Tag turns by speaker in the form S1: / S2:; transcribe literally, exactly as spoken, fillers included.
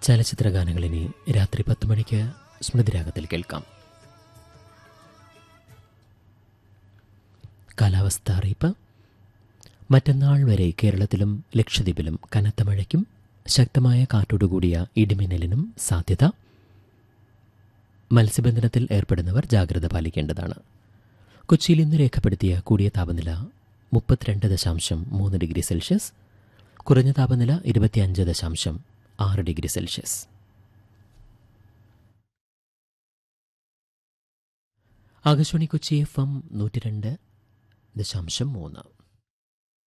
S1: ചലച്ചിത്ര ഗാനങ്ങളിനി രാത്രി പത്ത് മണിക്ക് സ്മൃതിരാഗത്തിൽ കേൾക്കാം. കാലാവസ്ഥ അറിയിപ്പ്. മറ്റന്നാൾ വരെ കേരളത്തിലും ലക്ഷദ്വീപിലും കനത്ത മഴയ്ക്കും ശക്തമായ കാറ്റോടുകൂടിയ ഇടിമിന്നലിനും സാധ്യത. മത്സ്യബന്ധനത്തിൽ ഏർപ്പെടുന്നവർ ജാഗ്രത പാലിക്കേണ്ടതാണ്. കൊച്ചിയിൽ ഇന്ന് രേഖപ്പെടുത്തിയ കൂടിയ താപനില മുപ്പത്തിരണ്ട് ദശാംശം മൂന്ന് ഡിഗ്രി സെൽഷ്യസ്, കുറഞ്ഞ താപനില ഇരുപത്തിയഞ്ച് ദശാംശം ആറ് degree Celsius. Akashvani Kochi F M നൂറ്റി രണ്ട് ദശാംശം മൂന്ന്.